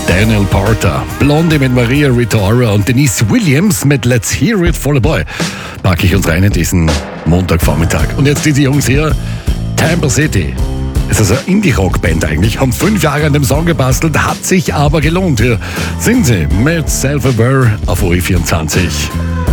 Daniel Porter, Blondie mit Maria Rita und Denise Williams mit Let's Hear It for the Boy. Packe ich uns rein in diesen Montagvormittag. Und jetzt diese Jungs hier, Tampa City. Es ist eine Indie-Rock-Band eigentlich, haben 5 Jahre an dem Song gebastelt, hat sich aber gelohnt. Hier sind sie mit Self-Aware auf OE24.